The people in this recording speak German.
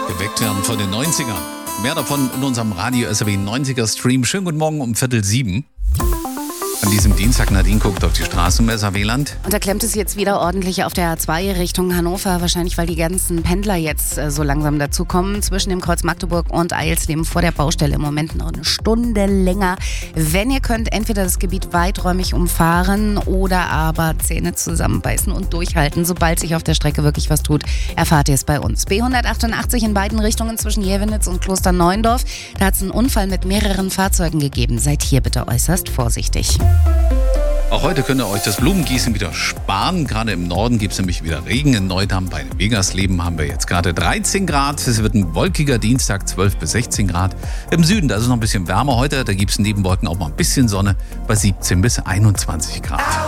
Geweckt werden von den 90ern. Mehr davon in unserem Radio SAW 90er Stream. Schönen guten Morgen um 6:45. An diesem Dienstag, Nadine guckt auf die Straßen im SAW-Land. Und da klemmt es jetzt wieder ordentlich auf der A2 Richtung Hannover. Wahrscheinlich, weil die ganzen Pendler jetzt so langsam dazukommen. Zwischen dem Kreuz Magdeburg und Eilsleben vor der Baustelle im Moment noch eine Stunde länger. Wenn ihr könnt, entweder das Gebiet weiträumig umfahren oder aber Zähne zusammenbeißen und durchhalten. Sobald sich auf der Strecke wirklich was tut, erfahrt ihr es bei uns. B188 in beiden Richtungen zwischen Jevenitz und Klosterneuendorf. Da hat es einen Unfall mit mehreren Fahrzeugen gegeben. Seid hier bitte äußerst vorsichtig. Auch heute könnt ihr euch das Blumengießen wieder sparen. Gerade im Norden gibt es nämlich wieder Regen. In Neudamm bei Wegersleben haben wir jetzt gerade 13 Grad. Es wird ein wolkiger Dienstag, 12 bis 16 Grad. Im Süden, da ist es noch ein bisschen wärmer heute. Da gibt es neben Wolken auch mal ein bisschen Sonne bei 17 bis 21 Grad.